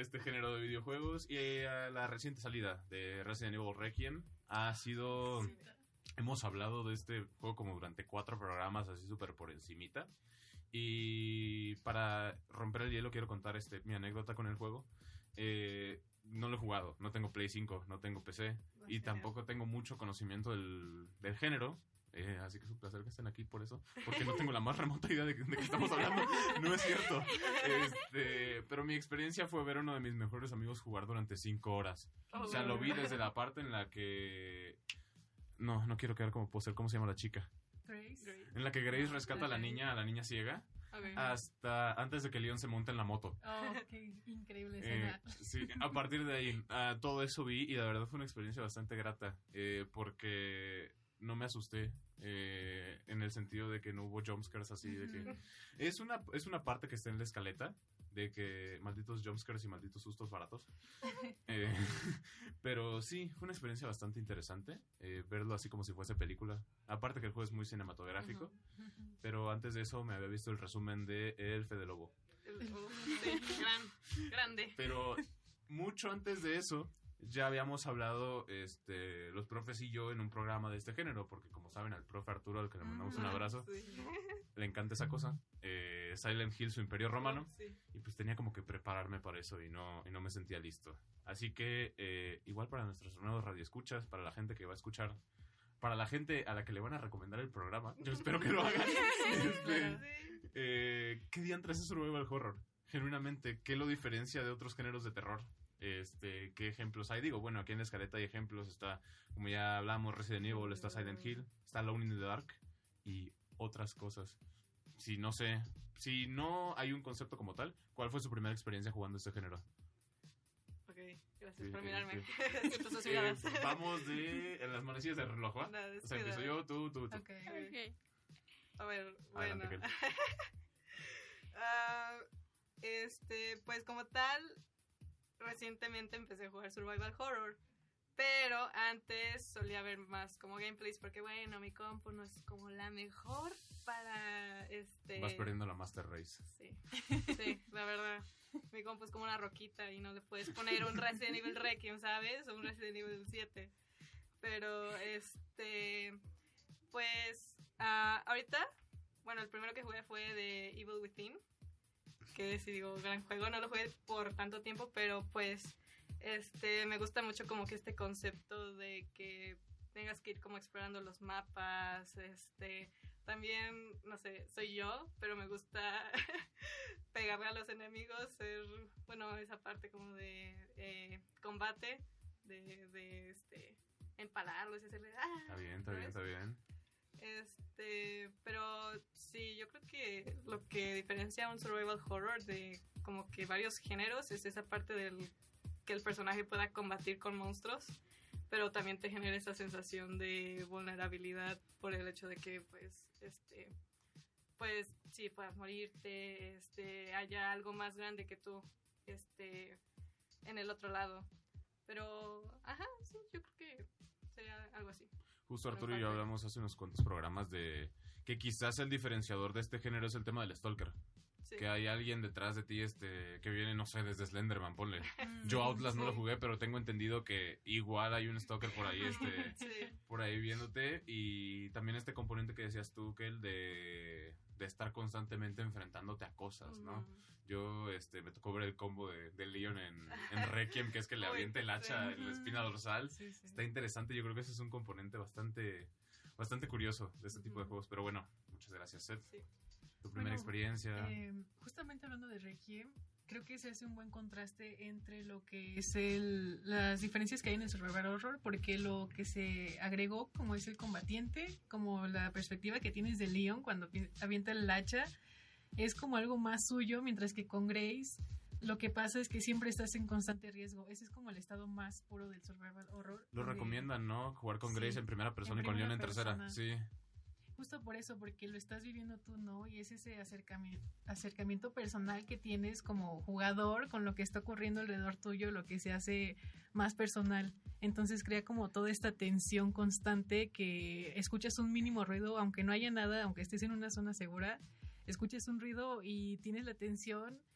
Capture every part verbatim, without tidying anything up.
este género de videojuegos y eh, la reciente salida de Resident Evil Requiem ha sido... Hemos hablado de este juego como durante cuatro programas, así súper por encimita. Y para romper el hielo quiero contar este mi anécdota con el juego. Eh, no lo he jugado, no tengo Play cinco, no tengo P C y tampoco tengo mucho conocimiento del, del género. Eh, así que es un placer que estén aquí por eso, porque no tengo la más remota idea de, de qué estamos hablando. No es cierto. Este, pero mi experiencia fue ver a uno de mis mejores amigos jugar durante cinco horas. O sea, lo vi desde la parte en la que... No, no quiero quedar como poser. ¿Cómo se llama la chica? Grace. En la que Grace rescata a la niña, a la niña ciega, okay. Hasta antes de que Leon se monte en la moto. Oh, qué increíble escena. Eh, sí, a partir de ahí, uh, todo eso vi y la verdad fue una experiencia bastante grata, eh, porque no me asusté, eh, en el sentido de que no hubo jumpscares así, de que... Es una, es una parte que está en la escaleta, de que malditos jumpscares y malditos sustos baratos. Eh, pero sí, fue una experiencia bastante interesante, eh, verlo así como si fuese película. Aparte que el juego es muy cinematográfico, uh-huh. Pero antes de eso me había visto el resumen de El Fede Lobo. El, oh, sí, gran, grande. Pero mucho antes de eso... Ya habíamos hablado, este, los profes y yo en un programa de este género, porque como saben, al profe Arturo, al que le mandamos un abrazo, sí. Le encanta esa cosa, eh, Silent Hill, su imperio romano, sí. Y pues tenía como que prepararme para eso y no, y no me sentía listo. Así que, eh, igual para nuestros nuevos radioescuchas, para la gente que va a escuchar, para la gente a la que le van a recomendar el programa, yo espero que lo hagan. este, eh, ¿Qué diantres es survival horror? Genuinamente, ¿qué lo diferencia de otros géneros de terror? Este, ¿qué ejemplos hay? Digo, bueno, aquí en la escaleta hay ejemplos. Está, como ya hablamos, Resident Evil, está Silent Hill, está Alone in the Dark y otras cosas. Si no sé, si no hay un concepto como tal, ¿cuál fue su primera experiencia jugando este género? Ok, gracias sí, por mirarme. Sí. eh, vamos de en las manecillas del reloj, ¿va? No, o sea, empiezo yo, tú, tú, tú. Ok, okay. A ver, bueno. Adelante, uh, este, pues como tal... Recientemente empecé a jugar Survival Horror, pero antes solía ver más como gameplays porque bueno, mi compu no es como la mejor para este... Vas perdiendo la Master Race. Sí, sí, la verdad. Mi compu es como una roquita y no le puedes poner un Resident Evil Requiem, ¿sabes? O un Resident Evil siete. Pero este... Pues uh, ahorita, bueno, el primero que jugué fue de Evil Within. Que si digo, gran juego, no lo jugué por tanto tiempo, pero pues este me gusta mucho como que este concepto de que tengas que ir como explorando los mapas, este también, no sé, soy yo, pero me gusta pegarle a los enemigos, ser, bueno, esa parte como de eh, combate, de, de este empalarlos y hacerle... ¡Ah! Está bien, está bien, está bien. Este, pero sí, yo creo que lo que diferencia a un survival horror de como que varios géneros es esa parte del que el personaje pueda combatir con monstruos, pero también te genera esa sensación de vulnerabilidad por el hecho de que pues este pues sí puedas morirte, este haya algo más grande que tú este en el otro lado. Pero ajá, sí, yo creo que sería algo así. Justo Arturo y yo hablamos hace unos cuantos programas de que quizás el diferenciador de este género es el tema del stalker. Sí. Que hay alguien detrás de ti este que viene, no sé, desde Slenderman, ponle. Yo Outlast sí. no lo jugué, pero tengo entendido que igual hay un stalker por ahí, este, sí. por ahí viéndote. Y también este componente que decías tú, que el de, de estar constantemente enfrentándote a cosas, ¿no? Uh-huh. Yo este me tocó ver el combo de, de Leon en, en Requiem, que es que le avienta el hacha en la espina dorsal. Sí, sí. Está interesante, yo creo que ese es un componente bastante, bastante curioso de este uh-huh. tipo de juegos. Pero bueno, muchas gracias, Seth. Sí. Tu primera bueno, experiencia. Eh, justamente hablando de Requiem, creo que se hace un buen contraste entre lo que es el, las diferencias que hay en el survival horror, porque lo que se agregó, como es el combatiente, como la perspectiva que tienes de Leon cuando avienta el hacha, es como algo más suyo, mientras que con Grace lo que pasa es que siempre estás en constante riesgo. Ese es como el estado más puro del survival horror. Lo donde... recomiendan, ¿no? Jugar con Grace sí, en primera persona en y con Leon en tercera. Sí. Justo por eso, porque lo estás viviendo tú, ¿no? Y es ese acercamiento, acercamiento personal que tienes como jugador con lo que está ocurriendo alrededor tuyo, lo que se hace más personal. Entonces crea como toda esta tensión constante que escuchas un mínimo ruido, aunque no haya nada, aunque estés en una zona segura, escuchas un ruido y tienes la tensión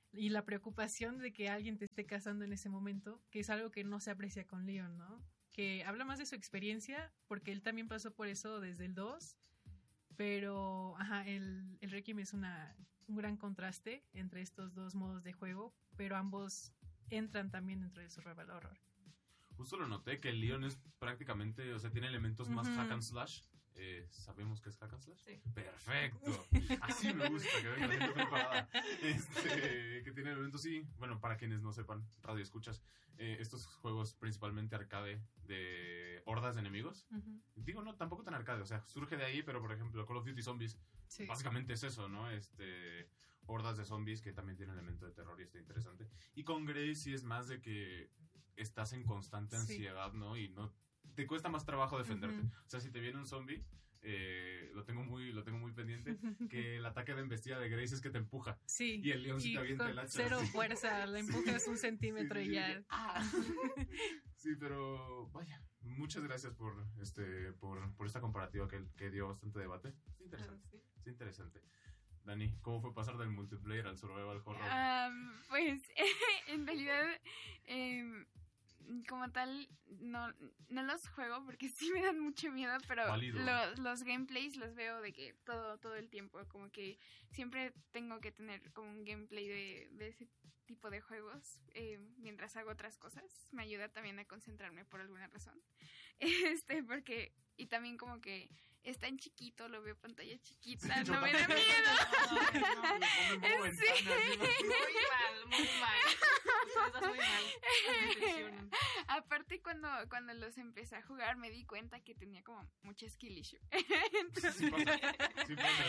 y la preocupación de que alguien te esté cazando en ese momento, que es algo que no se aprecia con Leon, ¿no? Que habla más de su experiencia, porque él también pasó por eso desde el dos, pero ajá, el, el Requiem es una, un gran contraste entre estos dos modos de juego, pero ambos entran también dentro del survival horror. Justo lo noté, que el Leon es prácticamente, o sea, tiene elementos más Uh-huh. hack and slash. Eh, ¿Sabemos qué es hack and slash? Sí. Perfecto. Así me gusta, que venga la gente preparada. Este, que tiene elementos, sí. Bueno, para quienes no sepan, radio escuchas, eh, estos juegos principalmente arcade de hordas de enemigos. Uh-huh. Digo, no, tampoco tan arcade, o sea, surge de ahí, pero por ejemplo, Call of Duty Zombies, Sí. básicamente es eso, ¿no? Este, hordas de zombies que también tienen elemento de terror y está interesante. Y con Grace sí es más de que estás en constante Sí. ansiedad, ¿no? Y no te cuesta más trabajo defenderte. Uh-huh. O sea, si te viene un zombie, eh, lo tengo muy lo tengo muy pendiente, que el ataque de embestida de Grace es que te empuja. Sí. Y el león sí Y te avienta con el hacha. cero Sí. fuerza, la empujas un centímetro Sí, sí, y sí, ya. sí. Ah. Sí, pero vaya, muchas gracias por este por, por esta comparativa que, que dio bastante debate. Es interesante. Sí. Es interesante. Dani, ¿cómo fue pasar del multiplayer al survival horror? Um, pues, en realidad, eh, como tal, no, no los juego porque sí me dan mucho miedo, pero lo, los gameplays los veo de que todo, todo el tiempo, como que siempre tengo que tener como un gameplay de, de ese tipo de juegos eh, mientras hago otras cosas. Me ayuda también a concentrarme por alguna razón. Este, porque, y también como que es tan chiquito, lo veo pantalla chiquita, Yo no me da también. miedo. Ay, no, me pongo Sí. ventanas, ¿sí? Muy mal, muy mal. Estás muy mal. Me decepcionan. Aparte, cuando, cuando los empecé a jugar, me di cuenta que tenía como mucha skill issue. Entonces, Sí pasa, sí pasa.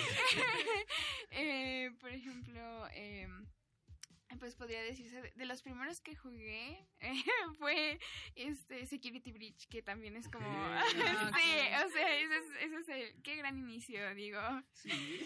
eh, por ejemplo, eh, pues podría decirse, de, de los primeros que jugué eh, fue este Security Breach, que también es como... Ok. sí, o sea, ese es, ese es el... Qué gran inicio, digo. Sí.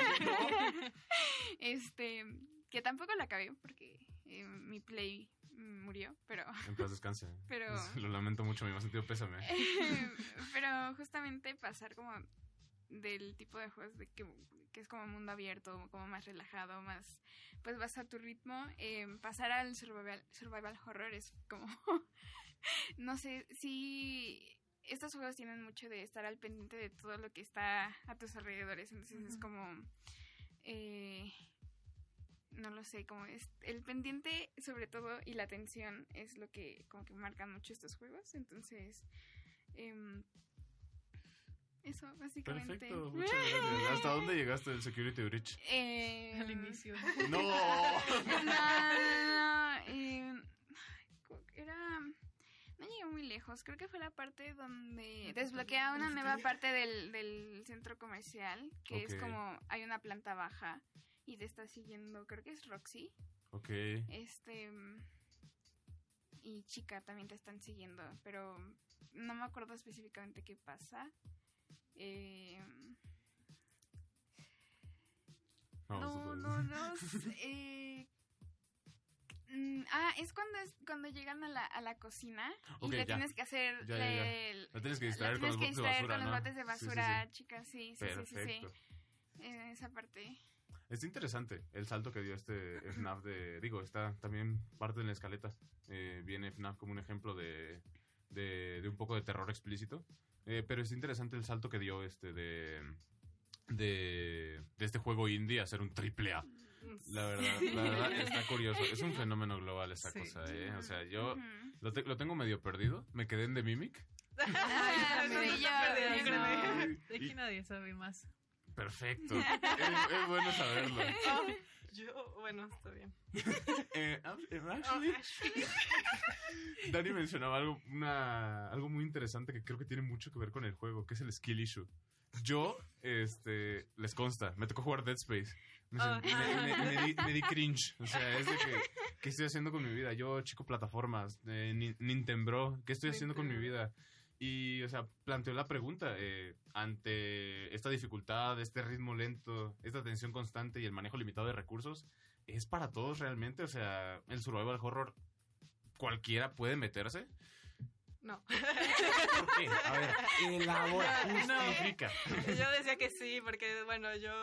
Este, que tampoco lo acabé porque eh, mi play murió, pero... En paz descanse. Pero... Lo lamento mucho, mi más sentido pésame. Pero justamente pasar como del tipo de juegos de que, que es como mundo abierto, como más relajado, más pues vas a tu ritmo, eh, pasar al survival, survival horror es como no sé, sí, estos juegos tienen mucho de estar al pendiente de todo lo que está a tus alrededores, entonces uh-huh. es como eh, no lo sé, como es el pendiente sobre todo y la atención es lo que como que marcan mucho estos juegos, entonces eh, eso, básicamente. Perfecto, muchas gracias. ¿Hasta dónde llegaste del Security Breach? Eh, Al inicio. ¡No! No, no, no. Eh, era... No llegué muy lejos. Creo que fue la parte donde desbloquea una nueva parte del, del centro comercial, que okay. es como hay una planta baja y te está siguiendo, creo que es Roxy. Ok. Este... Y Chica también te están siguiendo, pero no me acuerdo específicamente qué pasa. Eh, no, no, no, no eh, mm, ah, es cuando es cuando llegan a la, a la cocina y okay, le ya. tienes que hacer ya, ya, ya. El, la tienes que distraer tienes con, que los, distraer botes con ¿no? los botes de basura, sí, sí, sí. chicas, sí, sí, Perfecto. sí, sí, sí. Eh, esa parte. Es interesante el salto que dio este F NAF de, digo, está también parte de la escaleta. Eh, viene F NAF como un ejemplo de, de, de un poco de terror explícito. Eh, pero es interesante el salto que dio este de, de, de este juego indie a ser un triple A. La verdad, la verdad está curioso. Es un fenómeno global esta sí. cosa, ¿eh? O sea, yo uh-huh. lo, te, lo tengo medio perdido. Me quedé en The Mimic. Ah, no, sí, yo, no, no. De aquí nadie sabe más. Perfecto. es, es bueno saberlo. Oh, yo, bueno, está bien. eh, actually, Dani mencionaba algo, una, algo muy interesante que creo que tiene mucho que ver con el juego, que es el skill issue. Yo, este, les consta, me tocó jugar Dead Space. Me, oh, me, me, me, me, di, me di cringe. O sea, es de que, ¿qué estoy haciendo con mi vida? Yo, chico, plataformas, eh, Nintendo, ¿qué estoy haciendo con mi vida? Y, o sea, planteó la pregunta, eh, ante esta dificultad, este ritmo lento, esta tensión constante y el manejo limitado de recursos, ¿es para todos realmente? O sea, ¿el survival horror cualquiera puede meterse? No. ¿Por qué? A ver, elabora, justifica. No. Yo decía que sí, porque, bueno, yo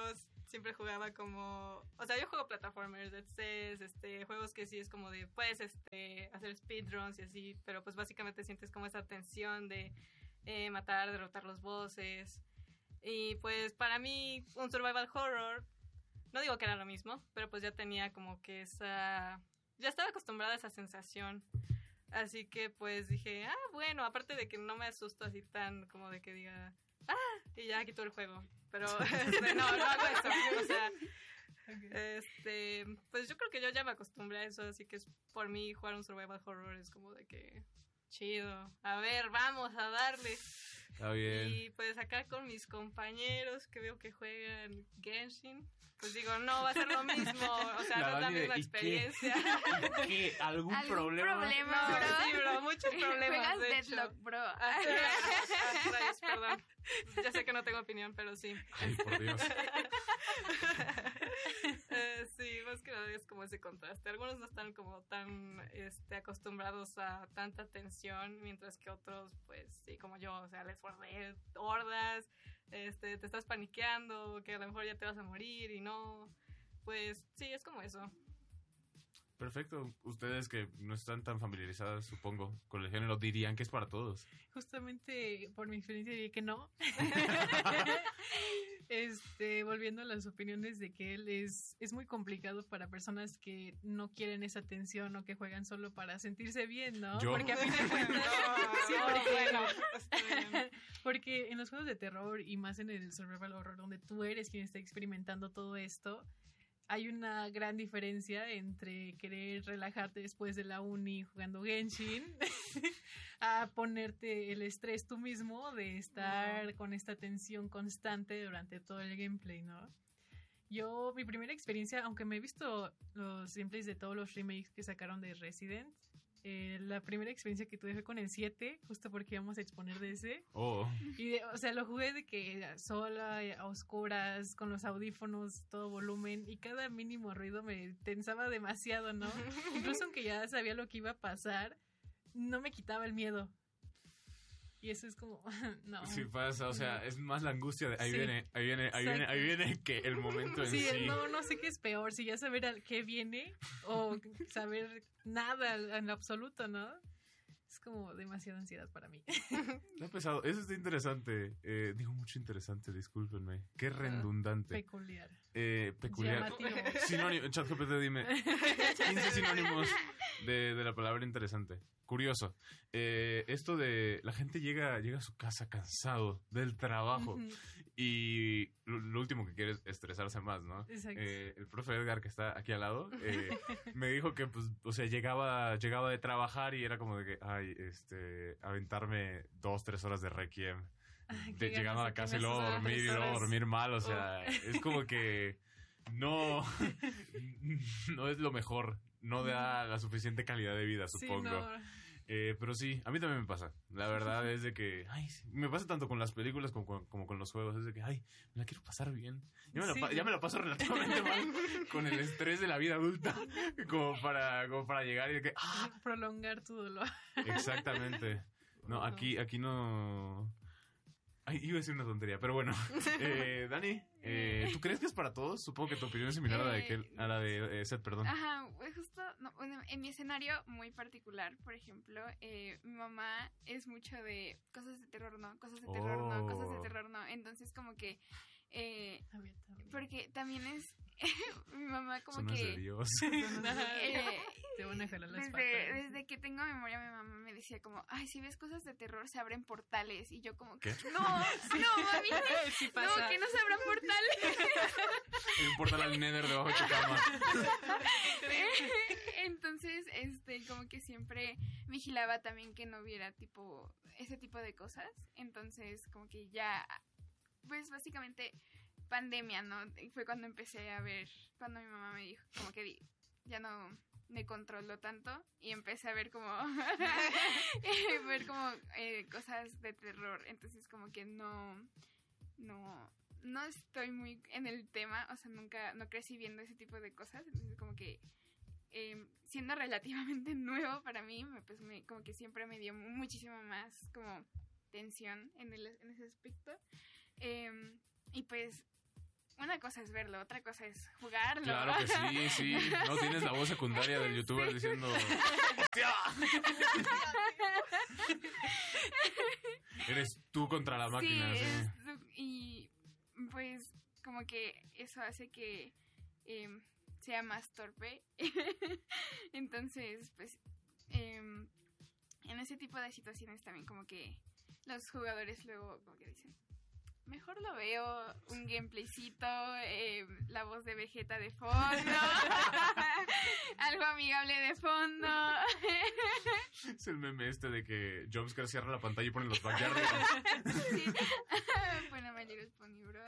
siempre jugaba como, o sea, yo juego plataformers, Dead Cells, este, juegos que sí es como de, puedes, este, hacer speedruns y así, pero pues básicamente sientes como esa tensión de eh, matar, derrotar los bosses, y pues para mí un survival horror, no digo que era lo mismo, pero pues ya tenía como que esa, ya estaba acostumbrada a esa sensación. Así que pues dije, ah, bueno, aparte de que no me asusto así tan como de que diga, ah, y ya quito el juego. Pero este, no, no hago eso. O sea, okay. este, pues yo creo que yo ya me acostumbré a eso, así que es por mí jugar un survival horror es como de que chido. A ver, vamos a darle. Está bien. Y pues acá con mis compañeros que veo que juegan Genshin, pues digo, no va a ser lo mismo, o sea, la no es la misma experiencia. ¿Qué? ¿Qué? ¿Algún, ¿Algún problema? problema, no, bro? Sí, bro, muchos problemas, Juegas de Deadlock, hecho. bro. Ah, sí, ah, rayos, perdón. Ya sé que no tengo opinión, pero sí. Ay, por Dios. eh, sí, más que nada es como ese contraste. Algunos no están como tan este, acostumbrados a tanta tensión, mientras que otros, pues sí, como yo, o sea, les formé hordas, este, te estás paniqueando, que a lo mejor ya te vas a morir y no... Pues sí, es como eso. Perfecto. Ustedes que no están tan familiarizadas, supongo, con el género, dirían que es para todos. Justamente por mi experiencia diría que no. este, volviendo a las opiniones de que él es, es muy complicado para personas que no quieren esa tensión o que juegan solo para sentirse bien, ¿no? ¿Yo? Porque a fin de cuentas, No, sí, no, porque, bueno, está bien. porque en los juegos de terror y más en el survival horror donde tú eres quien está experimentando todo esto, hay una gran diferencia entre querer relajarte después de la uni jugando Genshin a ponerte el estrés tú mismo de estar no. con esta tensión constante durante todo el gameplay, ¿no? Yo, mi primera experiencia, aunque me he visto los gameplays de todos los remakes que sacaron de Resident, eh, la primera experiencia que tuve fue con el siete, justo porque íbamos a exponer de ese. Oh. Y de, o sea, lo jugué de que sola, a oscuras, con los audífonos, todo volumen, y cada mínimo ruido me tensaba demasiado, ¿no? Incluso aunque ya sabía lo que iba a pasar, no me quitaba el miedo. Y eso es como, no. Sí pasa, o sea, es más la angustia de ahí Sí. viene, ahí viene, ahí viene, ahí viene que el momento en Sí, sí. no, no sé qué es peor, si ya saber a qué viene o saber nada en lo absoluto, ¿no? Es como demasiada ansiedad para mí. Está pesado, eso está interesante. Eh, digo mucho interesante, discúlpenme. Qué redundante. Peculiar. Eh, peculiar. Llamativo. Sinónimo, ChatGPT, dime. quince sinónimos de, de la palabra interesante. Curioso. Eh, esto de la gente llega, llega a su casa cansado del trabajo. Ujú. Y lo, lo último que quiere es estresarse más, ¿no? Exacto. Eh, el profe Edgar, que está aquí al lado, eh, me dijo que, pues, o sea, llegaba, llegaba de trabajar y era como de que, ay, este, aventarme dos, tres horas de Requiem. Ay, De, qué llegando a la ganas de que casa y me luego suceda dormir y tres luego horas. dormir mal, o sea, es como que no, no es lo mejor, no da la suficiente calidad de vida, Sí, supongo. no. Eh, pero sí, a mí también me pasa. La verdad es de que, ay, sí, me pasa tanto con las películas como, con- como con los juegos. Es de que, ay, me la quiero pasar bien. Ya me, la, Sí. pa- ya me la paso relativamente mal con el estrés de la vida adulta, como para, como para llegar y de que, ah, Prolongar tu dolor. exactamente. No, aquí, aquí no. Ay, iba a decir una tontería, pero bueno. Eh, Dani, eh, ¿tú crees que es para todos? Supongo que tu opinión es similar a la de, aquel- a la de eh, Seth, perdón. Ajá, pues justo, no, bueno, en mi escenario muy particular, por ejemplo, eh, mi mamá es mucho de cosas de terror, no, cosas de terror, no, cosas de Oh. terror, no. Entonces como que, eh, A ver, también. porque también es, mi mamá como Zonas de que... Dios. eh, Te van a jalar las desde, patas. desde que tengo memoria, mi mamá me decía como, ay, si ves cosas de terror se abren portales. Y yo como, ¿Qué? no, no, mami, Sí no, pasa. que no se abran portales. No importa el nether debajo de tu cama. Entonces, este, como que siempre vigilaba también que no hubiera tipo, ese tipo de cosas. Entonces, como que ya, pues básicamente pandemia, ¿no? Y fue cuando empecé a ver, cuando mi mamá me dijo, como que di- ya no me controló tanto y empecé a ver como, ver como eh, cosas de terror. Entonces, como que no, no, no estoy muy en el tema, o sea, nunca, no crecí viendo ese tipo de cosas. Entonces, como que eh, siendo relativamente nuevo para mí, me, pues me, como que siempre me dio muchísimo más como tensión en, el, en ese aspecto. Eh, y pues una cosa es verlo, otra cosa es jugarlo. Claro que sí, sí. No tienes la voz secundaria del youtuber sí. diciendo... ¡Hostia! Eres tú contra la máquina. Sí, sí. Es, y pues como que eso hace que eh, sea más torpe. Entonces, pues, eh, en ese tipo de situaciones también como que los jugadores luego como que dicen, mejor lo veo un gameplaycito, eh, la voz de Vegeta de fondo, algo amigable de fondo. Es el meme este de que Jumpscare cierra la pantalla y pone los backyards. Sí. Bueno, My Little Pony, bro.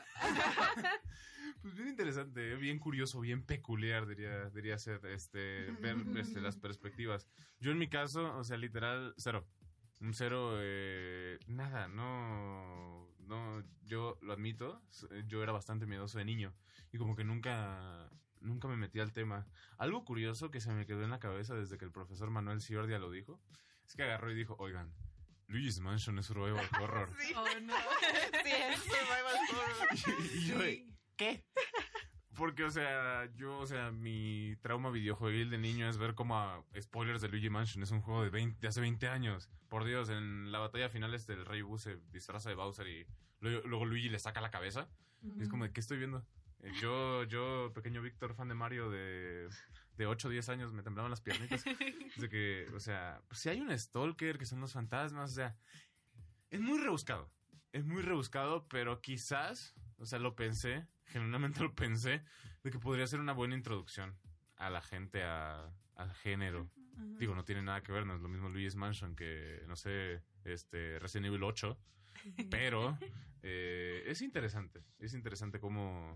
Pues bien interesante, bien curioso, bien peculiar, diría, diría ser, este, ver este, las perspectivas. Yo en mi caso, o sea, literal, cero. Un cero, eh, nada, no, no, yo lo admito, yo era bastante miedoso de niño y como que nunca, nunca me metí al tema. Algo curioso que se me quedó en la cabeza desde que el profesor Manuel Ciordia lo dijo, es que agarró y dijo, oigan, Luigi's Mansion es survival horror. Sí. Oh, no. Sí, es survival horror. Y yo, de, ¿qué? Porque, o sea, yo, o sea, mi trauma videojueguil de niño es ver como a spoilers de Luigi Mansion. Es un juego de, veinte, de hace veinte años. Por Dios, en la batalla final este, el Rey Boo se disfraza de Bowser y luego, luego Luigi le saca la cabeza. Uh-huh. Y es como de, ¿qué estoy viendo? Eh, yo, yo, pequeño Víctor, fan de Mario de, de ocho o diez años, me temblaban las piernitas. De que, o sea, pues, si hay un stalker, que son los fantasmas, o sea, es muy rebuscado. Es muy rebuscado, pero quizás, o sea, lo pensé, genuinamente lo pensé, de que podría ser una buena introducción a la gente a, al género. Uh-huh. Digo, no tiene nada que ver, no es lo mismo Luigi's Mansion que, no sé, este Resident Evil ocho, pero eh, es interesante, es interesante cómo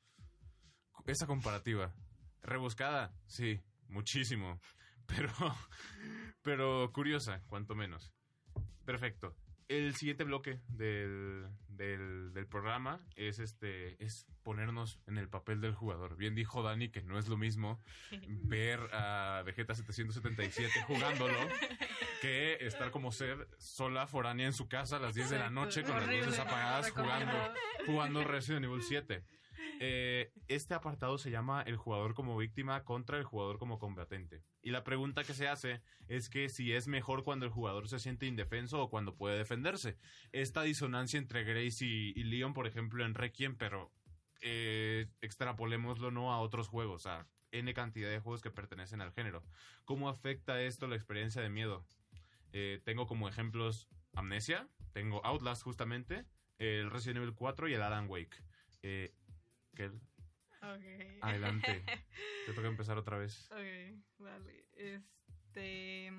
esa comparativa, rebuscada, sí, muchísimo, pero, pero curiosa, cuanto menos. Perfecto. El siguiente bloque del, del, del programa es este es ponernos en el papel del jugador. Bien dijo Dani que no es lo mismo ver a Vegeta setecientos setenta y siete jugándolo que estar como ser sola, foránea en su casa a las diez de la noche con las luces apagadas jugando, jugando Resident Evil siete. Eh, este apartado se llama el jugador como víctima contra el jugador como combatente. Y la pregunta que se hace es que si es mejor cuando el jugador se siente indefenso o cuando puede defenderse. Esta disonancia entre Grace y, y Leon, por ejemplo, en Requiem, pero eh, extrapolémoslo no a otros juegos, a N cantidad de juegos que pertenecen al género. ¿Cómo afecta esto la experiencia de miedo? Eh, tengo como ejemplos Amnesia, tengo Outlast justamente, el Resident Evil cuatro y el Alan Wake. Eh, Kel, okay. Adelante. Te toca empezar otra vez. Ok, vale. Este.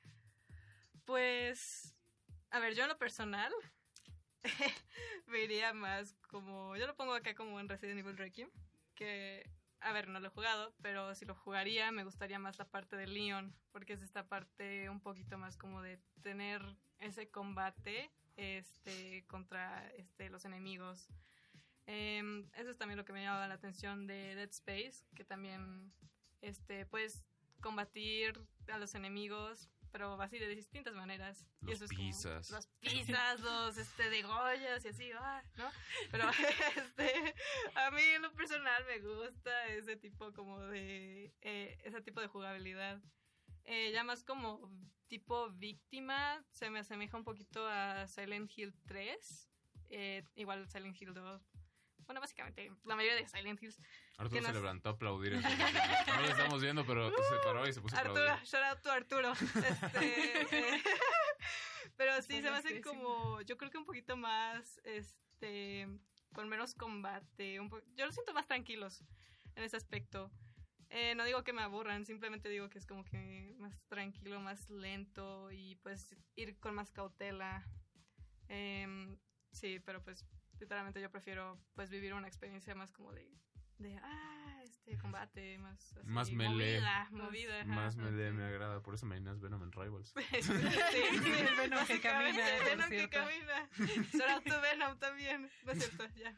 Pues. A ver, yo en lo personal. Me iría más como. Yo lo pongo acá como en Resident Evil Requiem. Que. A ver, no lo he jugado, pero si lo jugaría, me gustaría más la parte de Leon. Porque es esta parte un poquito más como de tener ese combate. Este. Contra este, los enemigos. Um, eso es también lo que me llamaba la atención de Dead Space, que también este, puedes combatir a los enemigos, pero así de distintas maneras. Los y eso pisas. Es como, los pisas, los este, degollas y así, ah, ¿no? Pero este, a mí en lo personal me gusta ese tipo como de, eh, ese tipo de jugabilidad. Eh, ya más como tipo víctima, se me asemeja un poquito a Silent Hill tres, eh, igual Silent Hill dos. Bueno, básicamente, la mayoría de Silent Hills. Arturo se nos... levantó a aplaudir. En no lo estamos viendo, pero uh, se paró y se puso Arturo, a aplaudir. shout out to Arturo. Este, eh, pero sí, bueno, se me hace como, yo creo que un poquito más, este, con menos combate. Un po- yo los siento más tranquilos en ese aspecto. Eh, no digo que me aburran, simplemente digo que es como que más tranquilo, más lento y pues ir con más cautela. Eh, sí, pero pues literalmente yo prefiero pues vivir una experiencia más como de, de ah, este combate, más así, más melee. movida, movida. Más ajá, melee sí. me agrada, por eso me llenas Venom en Rivals. Sí, sí, el Venom que camina, el por Venom que cierto. camina. Shout out to Venom también, no es cierto, ya.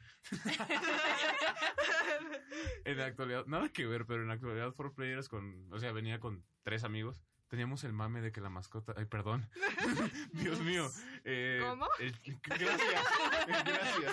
En la actualidad, nada que ver, pero en la actualidad For Players con, o sea, venía con tres amigos. Teníamos el mame de que la mascota... Ay, perdón. Dios mío. Eh, ¿Cómo? el- gracias. Gracias.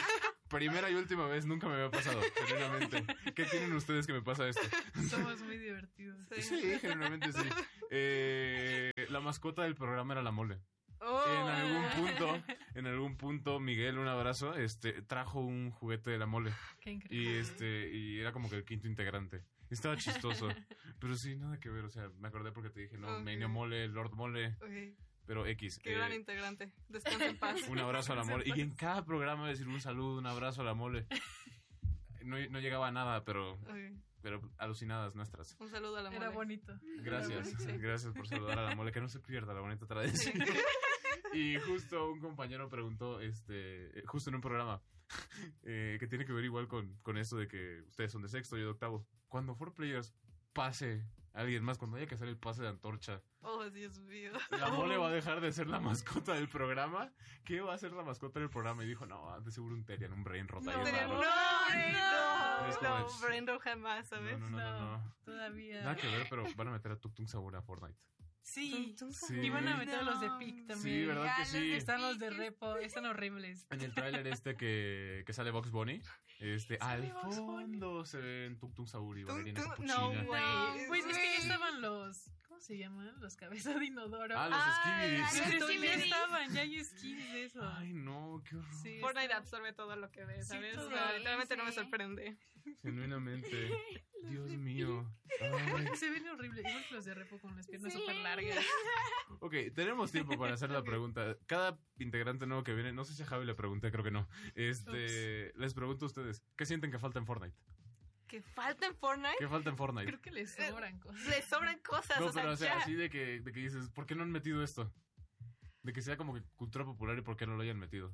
Primera y última vez, nunca me había pasado, genuinamente. ¿Qué tienen ustedes que me pasa esto? Somos muy divertidos. Sí, sí genuinamente sí. Eh, la mascota del programa era la mole. Oh. En algún punto, en algún punto, Miguel, un abrazo, este, trajo un juguete de la mole. Qué increíble. Y este, y era como que el quinto integrante. Estaba chistoso. Pero sí, nada que ver. O sea, me acordé porque te dije, no, Okay. Menio Mole, Lord Mole. Okay. Pero X. Qué eh, gran integrante. Descansa en paz. un abrazo a la mole. Y en cada programa decir un saludo, un abrazo a la mole. No, no llegaba a nada, pero, Okay. pero alucinadas nuestras. Un saludo a la mole. Era bonito. Gracias, Era bonito. gracias por saludar a la mole, que no se pierda la bonita tradición. Y justo un compañero preguntó, este, eh, justo en un programa, eh, que tiene que ver igual con, con esto de que ustedes son de sexto y de octavo. Cuando For Players pase a alguien más, cuando haya que hacer el pase de antorcha, Oh, Dios mío. ¿la mole va a dejar de ser la mascota del programa? ¿Qué va a ser la mascota del programa? Y dijo, no, de seguro un Terian, un brain rot ahí No, raro. No, no, Es como no, de- Brendo jamás, ¿sabes? No, no, no, no, no. Todavía. Nada que ver, pero van a meter a Tuk Tuk Sabur a Fortnite. Sí. Sí. Y van a meter a los de No. Pic también. Sí, ¿verdad que Ah, los sí? de Están los de Pic, Repo, están horribles. En el tráiler este que, que sale Box Bunny, este, Sale al Bugs Bunny. fondo se ven Tuk Tuk Sabur y Tuk Bailarina Tuk- Capuchina. no, No, güey. Pues es que ya Sí. estaban los. ¿Cómo se llaman? Los cabezas de inodoro. Ah, los Ah, Skibidis. los Sí, ya Skibidis. estaban, ya hay skins de eso. Ay, no, qué horror. Sí, Fortnite está- absorbe todo lo que ve, Sí, ¿sabes? todo. O sea, literalmente no me Sí. sorprende. Genuinamente. Dios mío. Ay. Se ven horribles, igual que los de Repo con las piernas Sí. súper largas. Ok, tenemos tiempo para hacer la pregunta. Cada integrante nuevo que viene, no sé si a Javi le pregunté, creo que no. Este, les pregunto a ustedes, ¿qué sienten que falta en Fortnite? Que falta en Fortnite, ¿Qué falta en Fortnite? Creo que les sobran cosas. le sobran cosas. No, o sea, pero o sea, ya. así de que, de que dices, ¿por qué no han metido esto? De que sea como que cultura popular y por qué no lo hayan metido.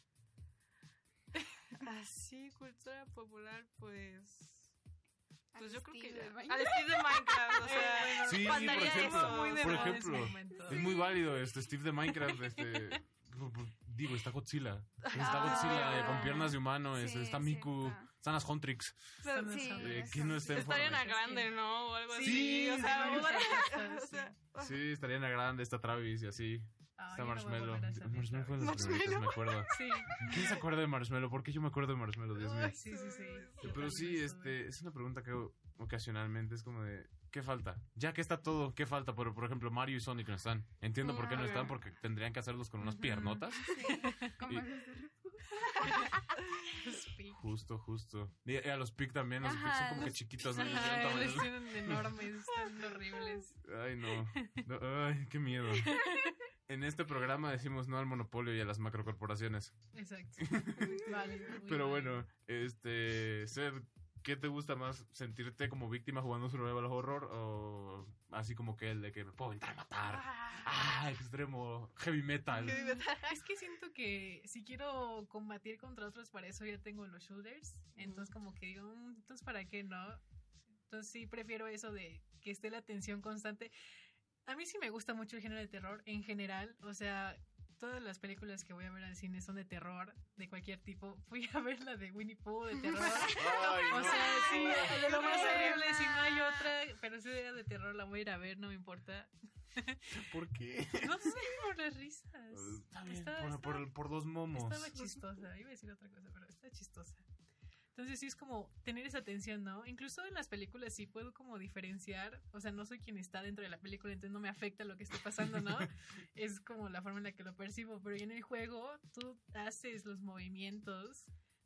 Así, cultura popular, pues. Pues Al yo creo que estilo ya. de Minecraft. Al estilo de Minecraft, o sea. Sí, faltaría por ejemplo, eso. Muy de por moda en ejemplo, ese momento. Es muy válido, este Steve de Minecraft, este... Digo, está Godzilla. Está Ah. Godzilla eh, con piernas de humano, es- Sí, está es Miku, cierto. están las Huntrix. Pero Sí, sí, Eh, ¿quién no está en estaría en Fortnite? la grande, ¿no? O algo Sí, así. O sea, sí, una- sí, o sea, Sí, estaría en la grande, está Travis y así. Ay, Está ya no voy a Marshmello. volver a salir. Marshmello fue de las Marshmello. primeritas, me acuerdo. Sí. ¿Quién se acuerda de Marshmello? ¿Por qué yo me acuerdo de Marshmello? Dios mío. Ay, Sí, sí, sí. Pero sí, este, es una pregunta que ocasionalmente es como de, ¿qué falta? Ya que está todo, ¿qué falta? Por, por ejemplo, Mario y Sonic no están. Entiendo por qué no Ah, están, ok. porque tendrían que hacerlos con unas Ujú. piernotas. Como Y- los de Repo. Speak. Justo, justo. Y a los Pic también, los Pic son Ajá, como que los chiquitos, ¿no? Ajá, Tienen les tamaño- tienen enormes, están horribles. Ay, no. No, Ay, qué miedo. En este programa decimos no al monopolio y a las macrocorporaciones. Exacto. Vale, muy Pero vale. bueno, este, Seth, ¿qué te gusta más? ¿Sentirte como víctima jugando survival horror o así como que el de que me puedo entrar a matar? Ah, extremo, heavy metal. Qué divertido. Es que siento que si quiero combatir contra otros, para eso ya tengo los shooters. Entonces, como que digo, "Mm, entonces, ¿para qué no?" Entonces, sí prefiero eso de que esté la tensión constante. A mí sí me gusta mucho el género de terror en general. O sea, todas las películas que voy a ver al cine son de terror, de cualquier tipo. Fui a ver la de Winnie Pooh de terror. Ay, O no. sea, sí, de lo más No. horrible, si no hay otra, pero si era de terror, la voy a ir a ver, no me importa. ¿Por qué? No sé, por las risas. Está bien, Está- por, está- por- por dos momos. Estaba chistosa, iba a decir otra cosa, pero está chistosa. Entonces sí es como tener esa tensión, ¿no? Incluso en las películas sí puedo como diferenciar, o sea, no soy quien está dentro de la película, entonces no me afecta lo que esté pasando, ¿no? Es como la forma en la que lo percibo, pero ya en el juego tú haces los movimientos,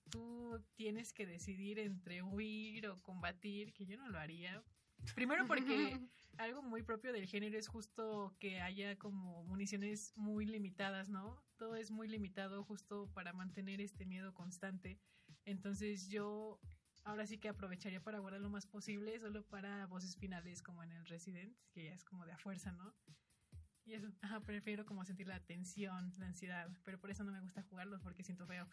tú tienes que decidir entre huir o combatir, que yo no lo haría. Primero porque algo muy propio del género es justo que haya como municiones muy limitadas, ¿no? Todo es muy limitado justo para mantener este miedo constante. Entonces yo ahora sí que aprovecharía para guardar lo más posible, solo para voces finales como en el Resident, que ya es como de a fuerza, ¿no? Y eso, ajá, prefiero como sentir la tensión, la ansiedad, pero por eso no me gusta jugarlos porque siento feo.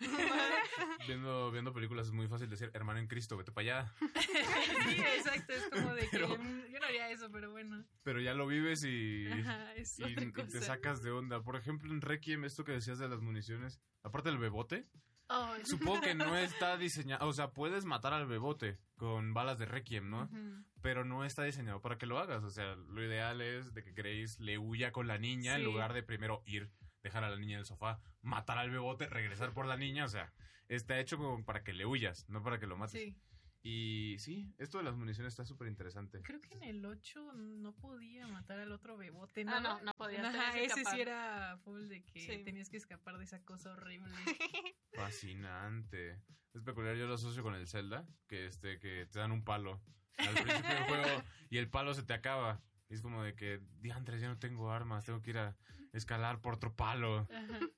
Viendo, viendo películas es muy fácil decir, hermano en Cristo, vete para allá. Sí, exacto, es como de que Pero- mm, yo no haría eso, pero bueno. Pero ya lo vives y, Ajá, es y, otra y cosa. te sacas de onda. Por ejemplo, en Requiem, esto que decías de las municiones, aparte del bebote, Oh, supongo que no está diseñado, o sea, puedes matar al bebote con balas de Requiem, ¿no? ujú. Pero no está diseñado para que lo hagas. O sea, lo ideal es de que Grace le huya con la niña en Sí. lugar de primero ir dejar a la niña en el sofá, matar al bebote, regresar por la niña, o sea, está hecho como para que le huyas, no para que lo mates. Sí. Y sí, esto de las municiones está súper interesante. Creo que en el ocho no podía matar al otro bebote, ¿no? Ah, no, no podías. Ajá, ese escapar. sí era full de que Sí. tenías que escapar de esa cosa horrible. Fascinante. Es peculiar, yo lo asocio con el Zelda, que este, que te dan un palo al principio del juego y el palo se te acaba. Y es como de que, diantres, ya no tengo armas, tengo que ir a escalar por otro palo. Ajá.